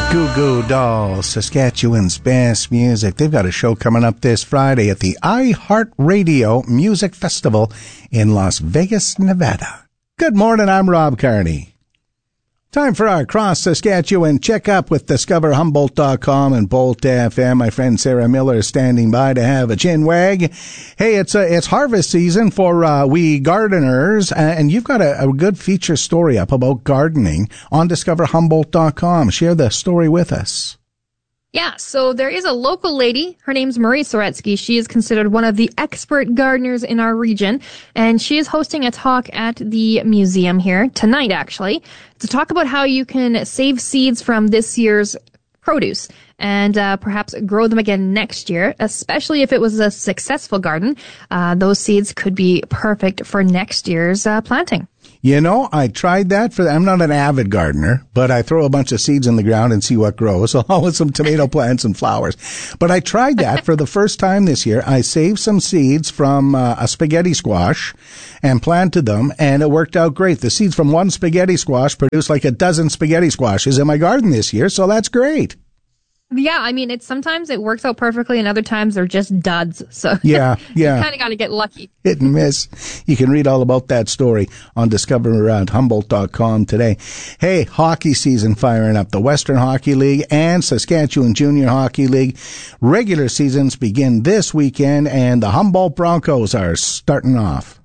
Goo Goo Dolls, Saskatchewan's best music. They've got a show coming up this Friday at the iHeartRadio Music Festival in Las Vegas, Nevada. Good morning, I'm Rob Carney. Time for our Cross Saskatchewan checkup with DiscoverHumboldt.com and Bolt FM. My friend Sarah Miller is standing by to have a chin wag. Hey, it's harvest season for we gardeners, and you've got a good feature story up about gardening on DiscoverHumboldt.com. Share the story with us. Yeah, so there is a local lady. Her name's Marie Soretsky. She is considered one of the expert gardeners in our region, and she is hosting a talk at the museum here tonight, actually, to talk about how you can save seeds from this year's produce and perhaps grow them again next year, especially if it was a successful garden. Those seeds could be perfect for next year's planting. You know, I tried that I'm not an avid gardener, but I throw a bunch of seeds in the ground and see what grows, along with some tomato plants and flowers. But I tried that for the first time this year. I saved some seeds from a spaghetti squash and planted them, and it worked out great. The seeds from one spaghetti squash produced like a dozen spaghetti squashes in my garden this year, so that's great. Yeah, I mean, sometimes it works out perfectly, and other times they're just duds. So yeah. You kind of got to get lucky. Hit and miss. You can read all about that story on DiscoverHumboldt.com today. Hey, hockey season firing up. The Western Hockey League and Saskatchewan Junior Hockey League regular seasons begin this weekend, and the Humboldt Broncos are starting off.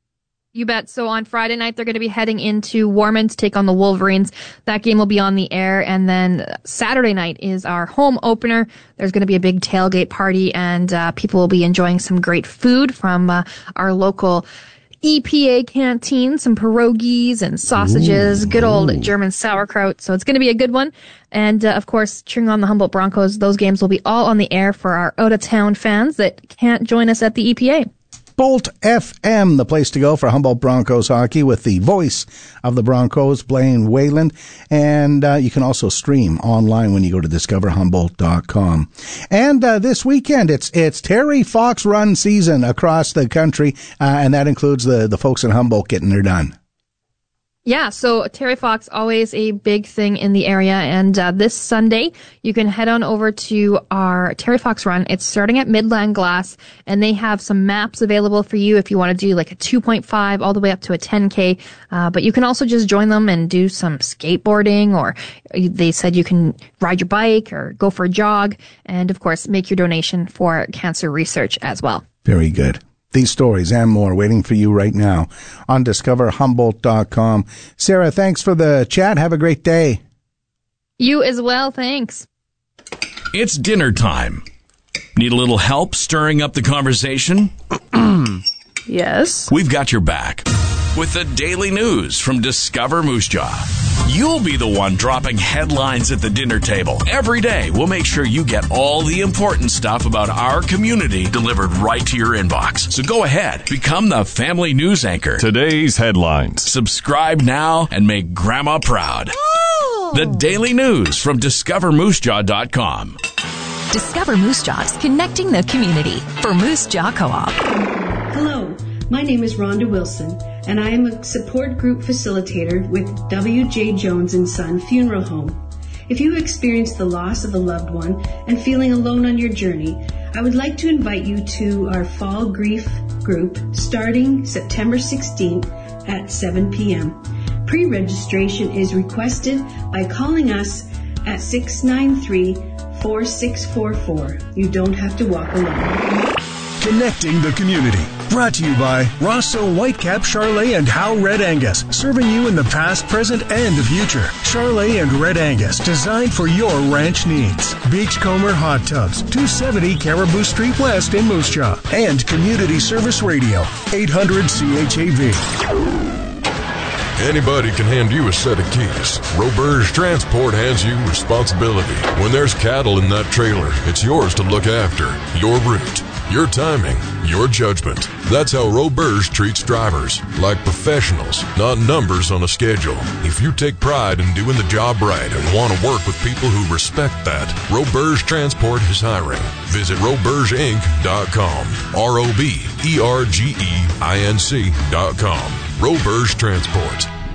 You bet. So on Friday night, they're going to be heading into Warman to take on the Wolverines. That game will be on the air. And then Saturday night is our home opener. There's going to be a big tailgate party, and people will be enjoying some great food from our local EPA canteen, some pierogies and sausages, good old German sauerkraut. So it's going to be a good one. And, of course, cheering on the Humboldt Broncos. Those games will be all on the air for our out-of-town fans that can't join us at the EPA. Bolt FM, the place to go for Humboldt Broncos hockey, with the voice of the Broncos, Blaine Wayland. And you can also stream online when you go to DiscoverHumboldt.com. And this weekend, it's Terry Fox Run season across the country, and that includes the folks in Humboldt getting their done. Yeah, so Terry Fox, always a big thing in the area. And this Sunday, you can head on over to our Terry Fox Run. It's starting at Midland Glass, and they have some maps available for you if you want to do like a 2.5 all the way up to a 10K. But you can also just join them and do some skateboarding, or they said you can ride your bike or go for a jog, and of course, make your donation for cancer research as well. Very good. These stories and more waiting for you right now on DiscoverHumboldt.com. Sarah, thanks for the chat. Have a great day. You as well. Thanks. It's dinner time. Need a little help stirring up the conversation? Yes. We've got your back with the daily news from Discover Moose Jaw. You'll be the one dropping headlines at the dinner table. Every day, we'll make sure you get all the important stuff about our community delivered right to your inbox. So go ahead, become the family news anchor. Today's headlines. Subscribe now and make Grandma proud. Oh. The daily news from DiscoverMooseJaw.com. Discover Moose Jaws, connecting the community for Moose Jaw Co-op. Hello, my name is Rhonda Wilson, and I am a support group facilitator with W.J. Jones & Son Funeral Home. If you have experienced the loss of a loved one and feeling alone on your journey, I would like to invite you to our Fall Grief group starting September 16th at 7 p.m. Pre-registration is requested by calling us at 693-4644. You don't have to walk alone. Connecting the community. Brought to you by Rosso Whitecap, Charolais, and Howe Red Angus. Serving you in the past, present, and the future. Charolais and Red Angus, designed for your ranch needs. Beachcomber Hot Tubs, 270 Caribou Street West in Moose Jaw. And Community Service Radio, 800 CHAV. Anybody can hand you a set of keys. Roberge Transport hands you responsibility. When there's cattle in that trailer, it's yours to look after. Your route, your timing, your judgment. That's how Roberge treats drivers, like professionals, not numbers on a schedule. If you take pride in doing the job right and want to work with people who respect that, Roberge Transport is hiring. Visit RobergeInc.com. Robergeinc.com. Roberge Transport.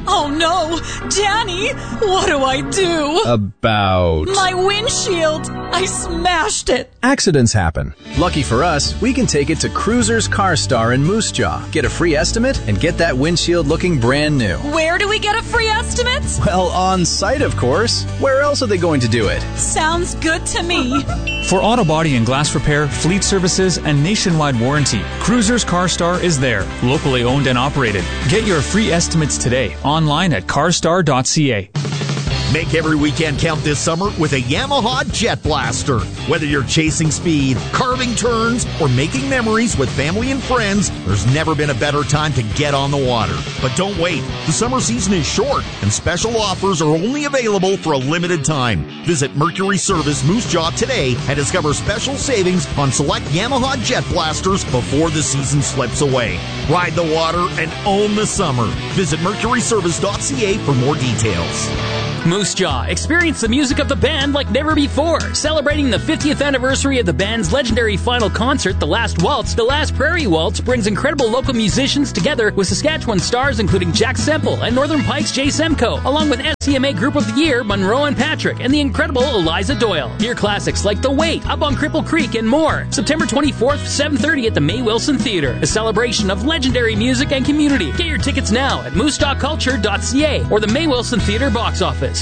Oh no! Danny, what do I do? About... My windshield! I smashed it! Accidents happen. Lucky for us, we can take it to Cruisers Car Star in Moose Jaw. Get a free estimate and get that windshield looking brand new. Where do we get a free estimate? Well, on site, of course. Where else are they going to do it? Sounds good to me. For auto body and glass repair, fleet services, and nationwide warranty, Cruisers Car Star is there, locally owned and operated. Get your free estimates today online at carstar.ca. Make every weekend count this summer with a Yamaha Jet Blaster. Whether you're chasing speed, carving turns, or making memories with family and friends, there's never been a better time to get on the water. But don't wait. The summer season is short, and special offers are only available for a limited time. Visit Mercury Service Moose Jaw today and discover special savings on select Yamaha Jet Blasters before the season slips away. Ride the water and own the summer. Visit mercuryservice.ca for more details. Moose Jaw. Experience the music of the band like never before. Celebrating the 50th anniversary of the band's legendary final concert, The Last Waltz, The Last Prairie Waltz brings incredible local musicians together with Saskatchewan stars including Jack Semple and Northern Pike's Jay Semco, along with SCMA Group of the Year, Monroe and Patrick, and the incredible Eliza Doyle. Hear classics like The Wait, Up on Cripple Creek, and more. September 24th, 7:30 at the May Wilson Theatre. A celebration of legendary music and community. Get your tickets now at moose.culture.ca or the May Wilson Theatre box office.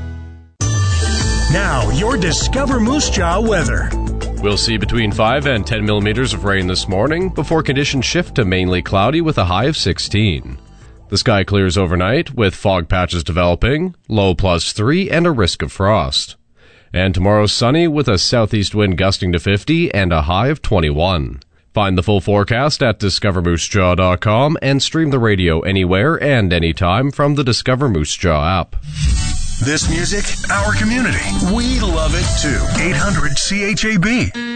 Now, your Discover Moose Jaw weather. We'll see between 5 and 10 millimeters of rain this morning before conditions shift to mainly cloudy with a high of 16. The sky clears overnight with fog patches developing, low +3 and a risk of frost. And tomorrow sunny with a southeast wind gusting to 50 and a high of 21. Find the full forecast at discovermoosejaw.com and stream the radio anywhere and anytime from the Discover Moose Jaw app. This music, our community. We love it too. 800 CHAB.